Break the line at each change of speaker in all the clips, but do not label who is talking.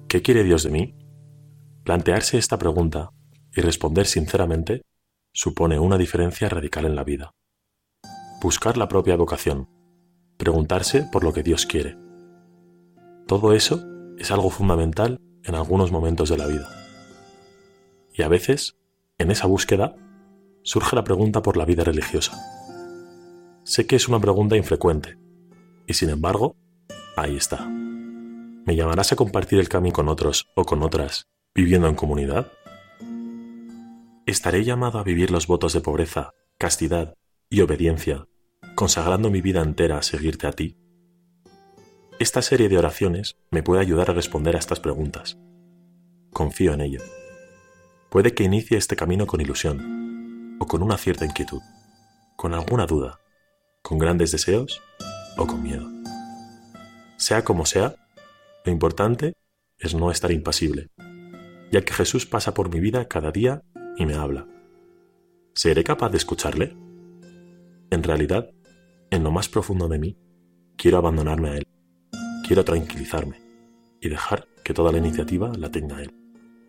¿Qué quiere Dios de mí? Plantearse esta pregunta y responder sinceramente supone una diferencia radical en la vida. Buscar la propia vocación, preguntarse por lo que Dios quiere. Todo eso es algo fundamental en algunos momentos de la vida. Y a veces, en esa búsqueda, surge la pregunta por la vida religiosa. Sé que es una pregunta infrecuente, y sin embargo, ahí está. ¿Me llamarás a compartir el camino con otros o con otras, viviendo en comunidad? ¿Estaré llamado a vivir los votos de pobreza, castidad y obediencia, consagrando mi vida entera a seguirte a ti? Esta serie de oraciones me puede ayudar a responder a estas preguntas. Confío en ello. Puede que inicie este camino con ilusión, o con una cierta inquietud, con alguna duda, con grandes deseos o con miedo. Sea como sea, lo importante es no estar impasible, ya que Jesús pasa por mi vida cada día y me habla. ¿Seré capaz de escucharle? En realidad, en lo más profundo de mí, quiero abandonarme a Él, quiero tranquilizarme y dejar que toda la iniciativa la tenga Él.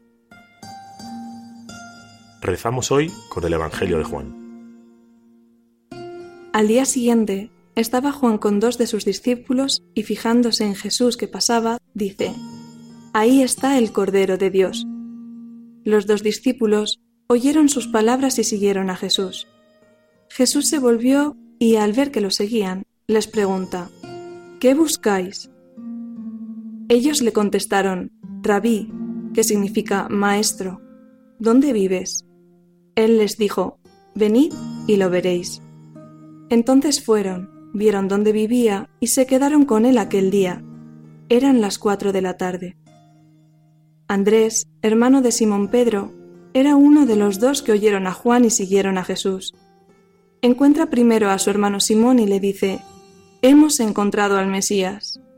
Rezamos hoy con el Evangelio de Juan.
Al día siguiente, estaba Juan con 2 de sus discípulos y fijándose en Jesús que pasaba, dice: «Ahí está el Cordero de Dios». Los 2 discípulos oyeron sus palabras y siguieron a Jesús. Jesús se volvió y, al ver que lo seguían, les pregunta: «¿Qué buscáis?». Ellos le contestaron: «Rabí», que significa maestro, «¿dónde vives?». Él les dijo: «Venid y lo veréis». Entonces fueron, vieron dónde vivía y se quedaron con él aquel día. Eran las 4 de la tarde. Andrés, hermano de Simón Pedro, era uno de los 2 que oyeron a Juan y siguieron a Jesús. Encuentra primero a su hermano Simón y le dice: «Hemos encontrado al Mesías»,